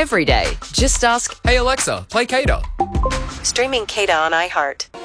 every day. Just ask, Hey Alexa, play Kata. streaming Kata on iHeart.